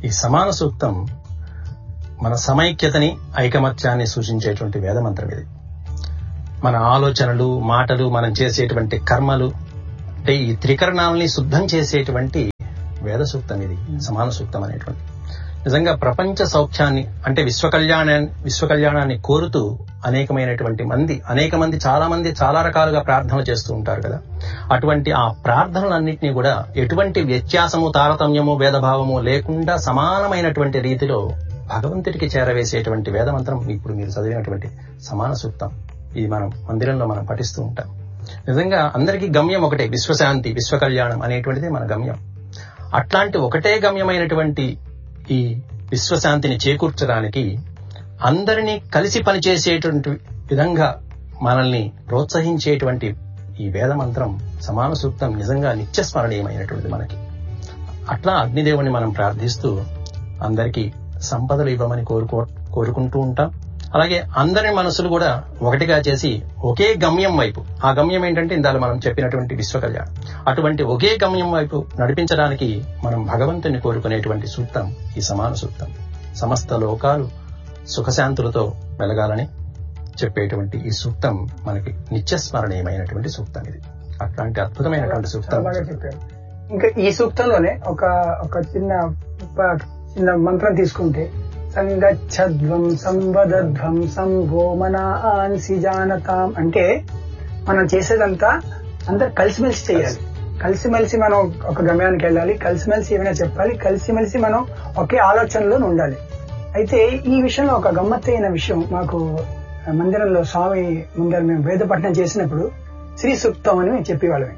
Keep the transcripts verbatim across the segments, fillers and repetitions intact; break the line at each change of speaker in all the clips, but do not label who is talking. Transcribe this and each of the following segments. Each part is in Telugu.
ఈ సమాన సూక్తం మన సమైక్యతని, ఐకమత్యాన్ని సూచించేటువంటి వేదమంత్రం ఇది. మన ఆలోచనలు, మాటలు, మనం చేసేటువంటి కర్మలు అంటే ఈ త్రికరణాలని శుద్ధం చేసేటువంటి వేద సూక్తం ఇది, సమాన సూక్తం అనేటువంటి. నిజంగా ప్రపంచ సౌఖ్యాన్ని అంటే విశ్వ కళ్యాణాన్ని విశ్వ కళ్యాణాన్ని కోరుతూ అనేకమైనటువంటి మంది అనేక మంది చాలా మంది చాలా రకాలుగా ప్రార్థనలు చేస్తూ ఉంటారు కదా. అటువంటి ఆ ప్రార్థనలన్నింటినీ కూడా ఎటువంటి వ్యత్యాసము, తారతమ్యము, భేదభావము లేకుండా సమానమైనటువంటి రీతిలో భగవంతుడికి చేరవేసేటువంటి వేదమంత్రం ఇప్పుడు మీరు చదివినటువంటి సమాన సూక్తం. ఇది మనం మందిరంలో మనం పఠిస్తూ ఉంటాం. నిజంగా అందరికీ గమ్యం ఒకటే, విశ్వశాంతి, విశ్వ కళ్యాణం అనేటువంటిది మన గమ్యం. అట్లాంటి ఒకటే గమ్యమైనటువంటి ఈ విశ్వశాంతిని చేకూర్చడానికి అందరినీ కలిసి పనిచేసేటువంటి విధంగా మనల్ని ప్రోత్సహించేటువంటి ఈ వేదమంత్రం సమాన సూక్తం నిజంగా నిత్యస్మరణీయమైనటువంటిది మనకి. అట్లా అగ్నిదేవుని మనం ప్రార్థిస్తూ అందరికీ సంపదలు ఇవ్వమని కోరుకో కోరుకుంటూ ఉంటాం. అలాగే అందరి మనసులు కూడా ఒకటిగా చేసి ఒకే గమ్యం వైపు, ఆ గమ్యం ఏంటంటే ఇందాక మనం చెప్పినటువంటి విశ్వ కళ్యాణం, అటువంటి ఒకే గమ్యం వైపు నడిపించడానికి మనం భగవంతుని కోరుకునేటువంటి సూక్తం ఈ సమాన సూక్తం. సమస్త లోకాలు సుఖశాంతులతో వెలగాలని చెప్పేటువంటి ఈ సూక్తం మనకి నిత్యస్మరణీయమైనటువంటి సూక్తం ఇది. అట్లాంటి అద్భుతమైనటువంటి సూక్తం.
ఇంకా ఈ సూక్తంలోనే ఒక ఒక చిన్న చిన్న మంత్రం తీసుకుంటే, సంగచ్చధ్వం సంవదధ్వం సంభో మనాన్సి జానతాం అంటే మనం చేసేదంతా అందరు కలిసిమెలిసి చేయాలి. కలిసిమెలిసి మనం ఒక గమ్యానికి వెళ్ళాలి, కలిసిమెలిసి ఏమైనా చెప్పాలి, కలిసిమెలిసి మనం ఒకే ఆలోచనలో ఉండాలి. అయితే ఈ విషయంలో ఒక గమ్మత్తైన విషయం, మాకు మందిరంలో స్వామి ముందర మేము వేద పఠనం చేసినప్పుడు శ్రీ సూక్తం అని మేము చెప్పేవాళ్ళమే.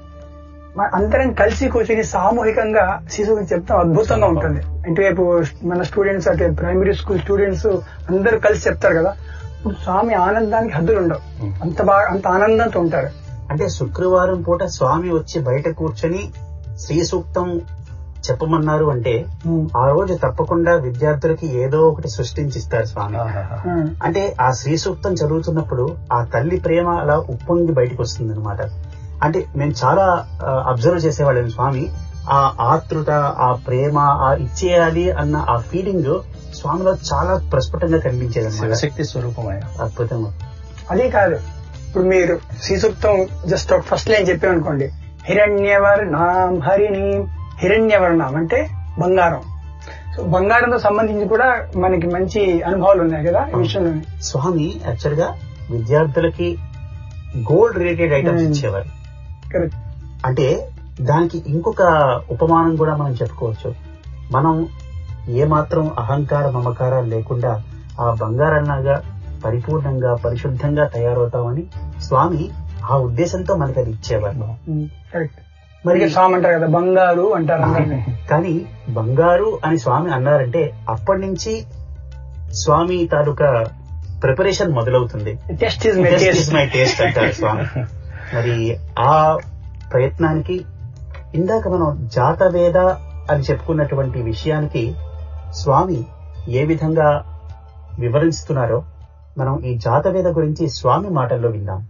అందరం కలిసి కూర్చొని సామూహికంగా శ్రీ సూక్తం చెప్తాం, అద్భుతంగా ఉంటుంది. ఇటువైపు మన స్టూడెంట్స్, అటు ప్రైమరీ స్కూల్ స్టూడెంట్స్ అందరూ కలిసి చెప్తారు కదా. ఇప్పుడు స్వామి ఆనందానికి హద్దులు ఉండవు, అంత బాగా అంత ఆనందంతో ఉంటారు.
అంటే శుక్రవారం పూట స్వామి వచ్చి బయట కూర్చొని శ్రీ సూక్తం చెప్పమన్నారు అంటే ఆ రోజు తప్పకుండా విద్యార్థులకి ఏదో ఒకటి సృష్టించిస్తారు స్వామి. అంటే ఆ శ్రీ సూక్తం చదువుతున్నప్పుడు ఆ తల్లి ప్రేమ అలా ఉప్పొంగి బయటకు వస్తుంది అనమాట. అంటే మేము చాలా అబ్జర్వ్ చేసేవాళ్ళం స్వామి, ఆ ఆతృత, ఆ ప్రేమ, ఆ ఇచ్చేయాలి అన్న ఆ ఫీలింగ్ స్వామిలో చాలా ప్రస్ఫుటంగా కనిపించేది అనమాట.
శక్తి స్వరూపమైన
అద్భుతంగా.
అదే కాదు, ఇప్పుడు మీరు శ్రీ సూక్తం జస్ట్ ఒక ఫస్ట్ లైన్ చెప్పామనుకోండి, హిరణ్యవర్ణాం హరిణి. హిరణ్యవర్ణం అంటే బంగారం. సో బంగారంతో సంబంధించి కూడా మనకి మంచి అనుభవాలు ఉన్నాయి కదా ఈ విషయంలో.
స్వామి యాక్చువల్ గా విద్యార్థులకి గోల్డ్ రిలేటెడ్ ఐటమ్స్ ఇచ్చేవారు. అంటే దానికి ఇంకొక ఉపమానం కూడా మనం చెప్పుకోవచ్చు. మనం ఏమాత్రం అహంకార మమకారాలు లేకుండా ఆ బంగారంలాగా పరిపూర్ణంగా పరిశుద్ధంగా తయారవుతామని స్వామి ఆ ఉద్దేశంతో మనకి అది ఇచ్చేవారు.
మరి స్వామి అంటారు కదా బంగారు అంటారు.
కానీ బంగారు అని స్వామి అన్నారంటే అప్పటి నుంచి స్వామి తాలూకా ప్రిపరేషన్ మొదలవుతుంది.
టెస్ట్ ఇస్
మై టేస్ట్ అంటారు స్వామి. మరి ఆ ప్రయత్నానికి ఇందాక మనం జాతవేద అని చెప్పుకున్నటువంటి విషయానికి స్వామి ఏ విధంగా వివరిస్తున్నారో మనం ఈ జాతవేద గురించి స్వామి మాటల్లో విందాం.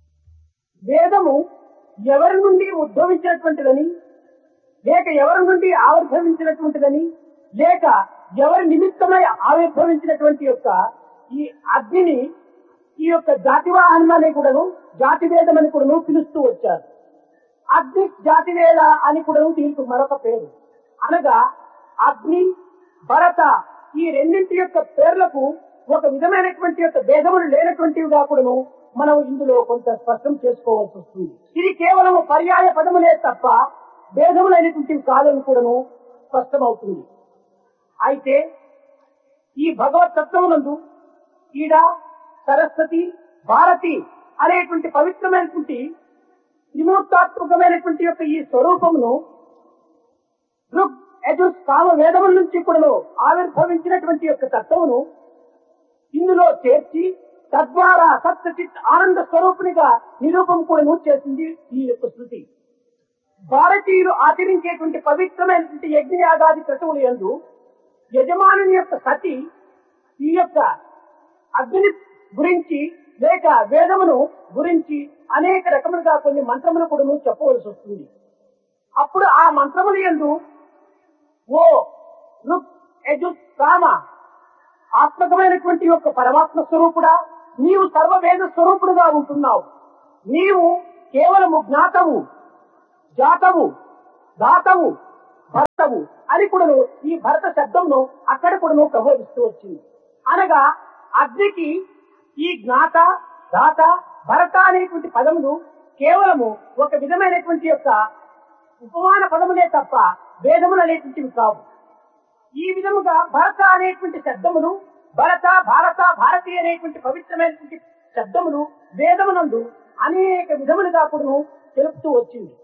వేదము ఎవరి నుండి ఉద్భవించినటువంటిదని, లేక ఎవరి నుండి ఆవిర్భవించినటువంటిదని, లేక ఎవరి నిమిత్తమై ఆవిర్భవించినటువంటి యొక్క ఈ అగ్నిని ఈ యొక్క జాతివాహనం అనే కూడాను జాతివేదం అని కూడాను పిలుస్తూ వచ్చారు. అగ్ని జాతివేద అని కూడాను దీనికి మరొక పేరు. అనగా అగ్ని, భరత ఈ రెండింటి యొక్క పేర్లకు ఒక విధమైనటువంటి యొక్క భేదములు లేనటువంటివిగా కూడాను మనం ఇందులో కొంత స్పష్టం చేసుకోవాల్సి వస్తుంది. ఇది కేవలం పర్యాయ పదములే తప్ప భేదములైనటువంటివి కాదని కూడాను స్పష్టమవుతుంది. అయితే ఈ భగవత్ తత్వమునందు ఈడ సరస్వతి, భారతి అనేటువంటి పవిత్రమైనటువంటి త్రిమూర్తాత్మకమైనటువంటి యొక్క ఈ స్వరూపమును ఋగ్, యజుర్, సామ వేదముల నుంచి కూడా ఆవిర్భవించినటువంటి యొక్క తత్వమును ఇందులో చేర్చి తద్వారా సత్యచిత్ ఆనంద స్వరూపునిగా నిరూపం కూడా చేసింది ఈ యొక్క శృతి. భారతీయులు ఆచరించేటువంటి పవిత్రమైనటువంటి యజ్ఞయాగాది క్రతువుల యందు యజమానుని యొక్క సతి ఈ యొక్క అగ్ని గురించి లేక వేదమును గురించి అనేక రకములుగా కొన్ని మంత్రములు కూడా చెప్పవలసి వస్తుంది. అప్పుడు ఆ మంత్రముల యందు ఓ ఋక్, యజుస్సామ ఆత్మకమైనటువంటి యొక్క పరమాత్మ స్వరూపుడా, నీవు సర్వవేద స్వరూపుడుగా ఉంటున్నావు. నీవు కేవలము జ్ఞాతవు, జాతవు, దాతవు, భర్తవు అని కూడాను ఈ భరత శబ్దమును అక్కడ కూడాను ప్రబోధిస్తూ వచ్చింది. అనగా అగ్నికి ఈ జ్ఞాత, దాత, భరత అనేటువంటి పదములు కేవలము ఒక విధమైనటువంటి యొక్క ఉపమాన పదములే తప్ప వేదములు అనేటువంటివి కావు. ఈ విధముగా భరత అనేటువంటి శబ్దములు, భరత, భారత, భారతి అనేటువంటి పవిత్రమైనటువంటి శబ్దములు వేదమునందు అనేక విధములుగా కూడాను తెలుపుతూ వచ్చింది.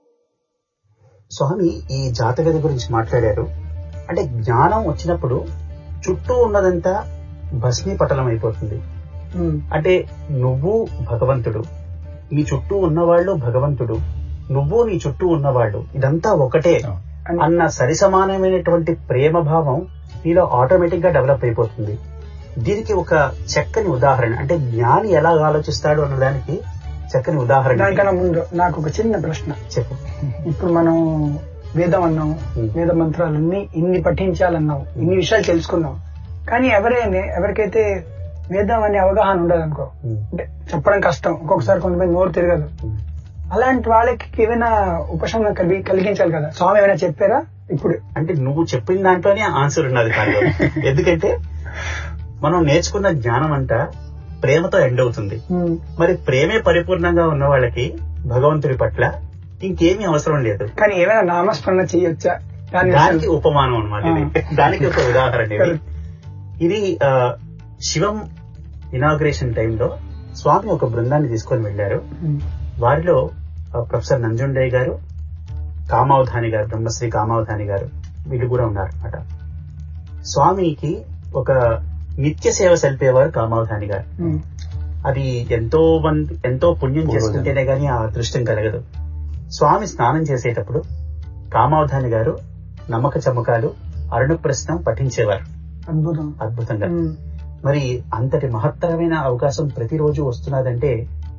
స్వామి ఈ జాతగది గురించి మాట్లాడారు. అంటే జ్ఞానం వచ్చినప్పుడు చుట్టూ ఉన్నదంతా భస్మీపటలం అయిపోతుంది. అంటే నువ్వు భగవంతుడు, నీ చుట్టూ ఉన్నవాళ్ళు భగవంతుడు, నువ్వు నీ చుట్టూ ఉన్నవాళ్ళు ఇదంతా ఒకటే అన్న సరిసమానమైనటువంటి ప్రేమ భావం నీలో ఆటోమేటిక్ గా డెవలప్ అయిపోతుంది. దీనికి ఒక చక్కని ఉదాహరణ, అంటే జ్ఞాని ఎలా ఆలోచిస్తాడు అన్నదానికి చక్కని ఉదాహరణ.
దానికన్నా ముందు నాకు ఒక చిన్న ప్రశ్న.
చెప్పు.
ఇప్పుడు మనం వేదం అన్నాం, వేద మంత్రాలన్నీ ఇన్ని పఠించాలన్నాం, ఇన్ని విషయాలు తెలుసుకున్నాం. కానీ ఎవరైనా ఎవరికైతే వేదం అనే అవగాహన ఉండదు అనుకో, అంటే చెప్పడం కష్టం, ఒక్కొక్కసారి కొంతమంది నోరు తిరగదు. అలాంటి వాళ్ళకి ఏమైనా ఉపశమనం కలిగి కలిగించాలి కదా, స్వామి ఏమైనా చెప్పారా ఇప్పుడు?
అంటే నువ్వు చెప్పిన దాంట్లోనే ఆన్సర్ ఉన్నది కాదు. ఎందుకంటే మనం నేర్చుకున్న జ్ఞానం అంతా ప్రేమతో ఎండ్ అవుతుంది. మరి ప్రేమే పరిపూర్ణంగా ఉన్న వాళ్ళకి భగవంతుడి పట్ల ఇంకేమీ అవసరం లేదు.
కానీ ఏమైనా నామస్మరణ చేయొచ్చా?
దానికి ఉపమానం అన్నమాట ఇది. దానికి ఒక ఉదాహరణ ఇది. ఇది శివం ఇనాగ్రేషన్ టైంలో స్వామి ఒక బృందాన్ని తీసుకొని వెళ్లారు. వారిలో ప్రొఫెసర్ నంజుండయ్య గారు, కామావధాని గారు, బ్రహ్మశ్రీ కామావధాని గారు, వీళ్ళు కూడా ఉన్నారు అనమాట. స్వామికి ఒక నిత్య సేవ సలిపేవారు కామావధాని గారు. అది ఎంతో మంది ఎంతో పుణ్యం చేసుకుంటేనే గానీ ఆ అదృష్టం కలగదు. స్వామి స్నానం చేసేటప్పుడు కామావధాని గారు నమ్మక చమ్మకాలు, అరుణప్రశ్నం పఠించేవారు అద్భుతంగా. మరి అంతటి మహత్తరమైన అవకాశం ప్రతిరోజు వస్తున్నదంటే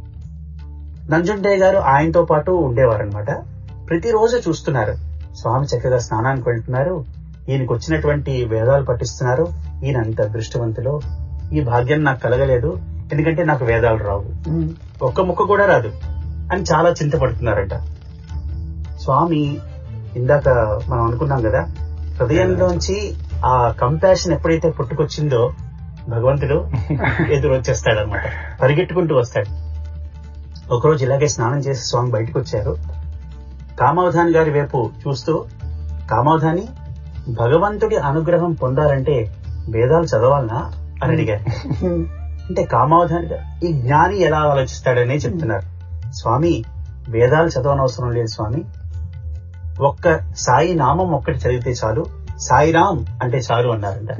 నంజుండయ్య గారు ఆయనతో పాటు ఉండేవారనమాట. ప్రతిరోజు చూస్తున్నారు స్వామి చక్కగా స్నానానికి వెళ్తున్నారు, ఈయనకు వచ్చినటువంటి వేదాలు పఠిస్తున్నారు, ఈయన అంత అదృష్టవంతులు, ఈ భాగ్యం నాకు కలగలేదు ఎందుకంటే నాకు వేదాలు రావు, ఒక్క ముక్క కూడా రాదు అని చాలా చింతపడుతున్నారంట. స్వామి ఇందాక మనం అనుకున్నాం కదా, హృదయంలోంచి ఆ కంపాషన్ ఎప్పుడైతే పుట్టుకొచ్చిందో భగవంతుడు ఎదురు వచ్చేస్తాడనమాట, పరిగెట్టుకుంటూ వస్తాడు. ఒకరోజు ఇలాగే స్నానం చేసి స్వామి బయటకు వచ్చారు. కామావధాని గారి వైపు చూస్తూ, కామావధాని, భగవంతుడి అనుగ్రహం పొందాలంటే వేదాలు చదవాలనా అని అడిగారు. అంటే కామావధాని గారు ఈ జ్ఞాని ఎలా ఆలోచిస్తాడనే చెప్తున్నారు. స్వామి వేదాలు చదవనవసరం లేదు స్వామి, ఒక్క సాయి నామం ఒక్కటి చదివితే చాలు, సాయిరామ్ అంటే చాలు అన్నారంట.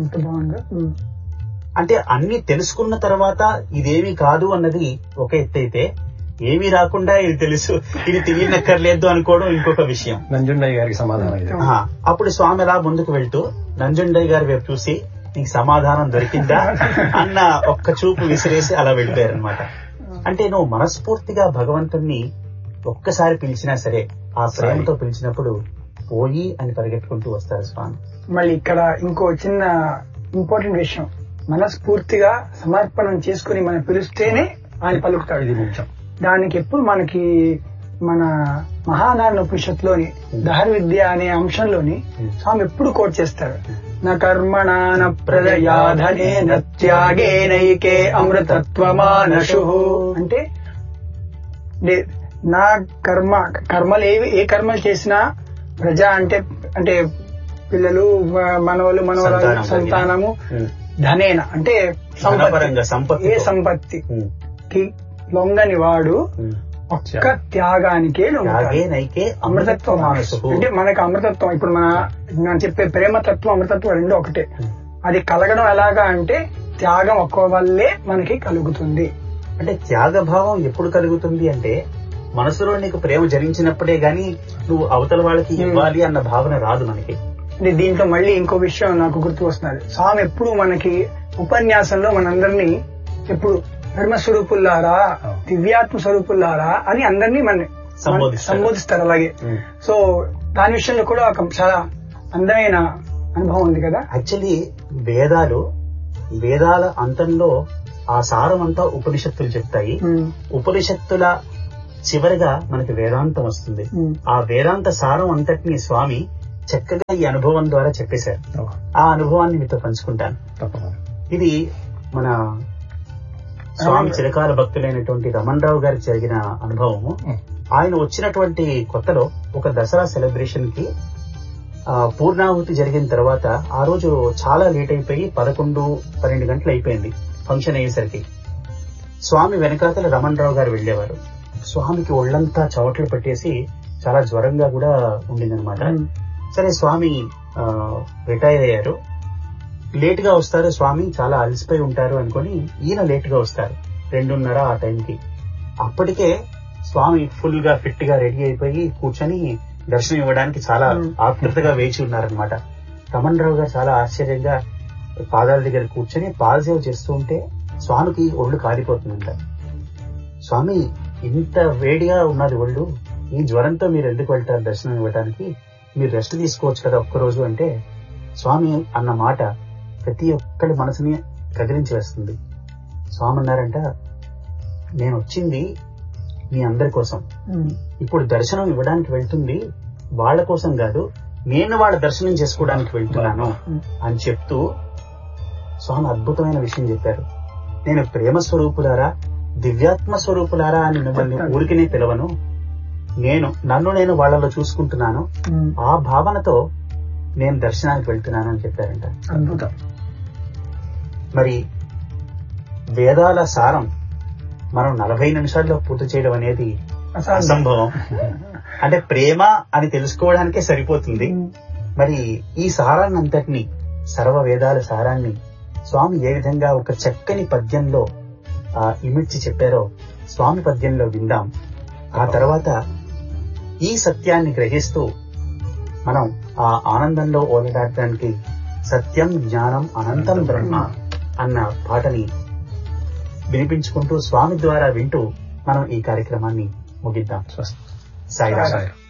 అంటే అన్ని తెలుసుకున్న తర్వాత ఇదేమీ కాదు అన్నది ఒక ఎత్తైతే, ఏమీ రాకుండా ఇది తెలుసు, ఇది తెలియనక్కర్లేదు అనుకోవడం ఇంకొక విషయం.
నంజుండయ్య గారికి సమాధానం.
అప్పుడు స్వామి అలా ముందుకు వెళ్తూ నంజుండయ్య గారి వైపు చూసి, నీకు సమాధానం దొరికిందా అన్న ఒక్క చూపు విసిరేసి అలా వెళ్ళిపోయారు అనమాట. అంటే నువ్వు మనస్ఫూర్తిగా భగవంతుణ్ణి ఒక్కసారి పిలిచినా సరే, ఆ ప్రేమతో పిలిచినప్పుడు పోయి అని పరిగెట్టుకుంటూ వస్తారు స్వామి.
మళ్ళీ ఇక్కడ ఇంకో చిన్న ఇంపార్టెంట్ విషయం, మనస్ఫూర్తిగా సమర్పణం చేసుకుని మనం పిలిస్తేనే ఆయన పలుకుతాడు. ఇది ముఖ్యం. దానికి ఎప్పుడు మనకి మన మహానారాయణ ఉపనిషత్తులోని దహర విద్య అనే అంశంలోని స్వామి ఎప్పుడు కోట్ చేస్తాడు, నా కర్మణ న ప్రజయాధనే నత్యాగే నైకే అమృతత్వమానశు. అంటే నా కర్మ కర్మలు ఏవి ఏ కర్మలు చేసినా ప్రజ అంటే అంటే పిల్లలు, మనవలు, మనవరాలు, సంతానము, ధనేన అంటే సంపత్తి, ఏ సంపత్తికి లొంగని వాడు ఒక్క త్యాగానికే
లొంగనైకే
అమృతత్వం. అంటే మనకు అమృతత్వం, ఇప్పుడు మన నేను చెప్పే ప్రేమతత్వం అమృతత్వం రెండు ఒకటే. అది కలగడం ఎలాగా అంటే త్యాగం ఒక్క వల్లే మనకి కలుగుతుంది.
అంటే త్యాగభావం ఎప్పుడు కలుగుతుంది అంటే మనసులో నీకు ప్రేమ జరించినప్పుడే గాని నువ్వు అవతల వాళ్ళకి ఇవ్వాలి అన్న భావన రాదు మనకి.
అంటే దీంట్లో మళ్ళీ ఇంకో విషయం నాకు గుర్తు వస్తున్నది. స్వామి ఎప్పుడు మనకి ఉపన్యాసంలో మనందరినీ ఎప్పుడు ధర్మస్వరూపుల్లారా, దివ్యాత్మ స్వరూపుల్లారా అని అందరినీ మన సంబోధిస్తారు అలాగే. సో దాని విషయంలో కూడా ఒక చాలా అందమైన అనుభవం ఉంది కదా.
యాక్చువల్లీ వేదాలు వేదాల అంతంలో ఆ సారం అంతా ఉపనిషత్తులు చెప్తాయి. ఉపనిషత్తుల చివరిగా మనకి వేదాంతం వస్తుంది. ఆ వేదాంత సారం అంతటిని స్వామి చక్కగా ఈ అనుభవం ద్వారా చెప్పేశారు. ఆ అనుభవాన్ని మీతో పంచుకుంటాను. ఇది మన స్వామి చిరకాల భక్తులైనటువంటి రమణ్ రావు గారికి జరిగిన అనుభవము. ఆయన వచ్చినటువంటి కొత్తలో ఒక దసరా సెలబ్రేషన్ కి పూర్ణాహుతి జరిగిన తర్వాత ఆ రోజు చాలా లేట్ అయిపోయి పదకొండు పన్నెండు గంటలు అయిపోయింది ఫంక్షన్ అయ్యేసరికి. స్వామి వెనకాతల రమణ్ రావు గారు వెళ్లేవారు. స్వామికి ఒళ్లంతా చవట్లు పెట్టేసి చాలా జ్వరంగా కూడా ఉండిందనమాట. సరే స్వామి రిటైర్ అయ్యారు. లేట్ గా వస్తారు స్వామి, చాలా అలసిపోయి ఉంటారు అనుకుని ఈయన లేట్ గా వస్తారు రెండున్నర ఆ టైంకి. అప్పటికే స్వామి ఫుల్ గా ఫిట్ గా రెడీ అయిపోయి కూర్చొని దర్శనం ఇవ్వడానికి చాలా ఆతృతగా వేచి ఉన్నారనమాట. రమణ్ రావు గారు చాలా ఆశ్చర్యంగా పాదాల దగ్గర కూర్చొని పాదసేవ చేస్తూ ఉంటే స్వామికి ఒళ్ళు కాలిపోతుందంట. స్వామి, ఇంత వేడిగా ఉన్నది ఒళ్ళు, ఈ జ్వరంతో మీరు ఎందుకు వెళ్తారు దర్శనం ఇవ్వడానికి, మీరు రెస్ట్ తీసుకోవచ్చు కదా ఒక్కరోజు అంటే, స్వామి అన్న మాట ప్రతి ఒక్కరి మనసుని కదిలించి వేస్తుంది. స్వామి అన్నారంట, నేను వచ్చింది మీ అందరి కోసం, ఇప్పుడు దర్శనం ఇవ్వడానికి వెళ్తుంది వాళ్ళ కోసం కాదు, నేను వాళ్ళ దర్శనం చేసుకోవడానికి వెళ్తున్నాను అని చెప్తూ స్వామి అద్భుతమైన విషయం చెప్పారు. నేను ప్రేమ స్వరూపులారా, దివ్యాత్మ స్వరూపులారా అని మిమ్మల్ని ఊరికినే పిలవను, నేను నన్ను నేను వాళ్ళలో చూసుకుంటున్నాను, ఆ భావనతో నేను దర్శనానికి వెళ్తున్నాను అని చెప్పారంట.
అద్భుతం.
మరి వేదాల సారం మనం నలభై నిమిషాల్లో పూర్తి చేయడం అనేది అసంభవం. అంటే ప్రేమ అని తెలుసుకోవడానికే సరిపోతుంది. మరి ఈ సారాన్ని అంతటినీ, సర్వ వేదాల సారాన్ని స్వామి ఏ విధంగా ఒక చక్కని పద్యంలో ఆ ఇమిడ్చి చెప్పారో స్వామి పద్యంలో విందాం. ఆ తర్వాత ఈ సత్యాన్ని గ్రహిస్తూ మనం ఆ ఆనందంలో ఓలడాడడానికి సత్యం జ్ఞానం అనంతం బ్రహ్మ అన్న పాటని వినిపించుకుంటూ స్వామి ద్వారా వింటూ మనం ఈ కార్యక్రమాన్ని ముగిద్దాం. సాయిరామ్.